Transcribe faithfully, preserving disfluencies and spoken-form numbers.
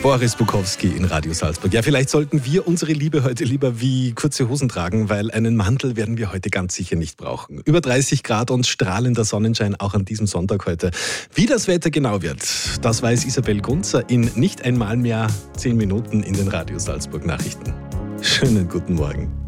Boris Bukowski in Radio Salzburg. Ja, vielleicht sollten wir unsere Liebe heute lieber wie kurze Hosen tragen, weil einen Mantel werden wir heute ganz sicher nicht brauchen. Über dreißig Grad und strahlender Sonnenschein auch an diesem Sonntag heute. Wie das Wetter genau wird, das weiß Isabel Gunzer in nicht einmal mehr zehn Minuten in den Radio Salzburg Nachrichten. Schönen guten Morgen.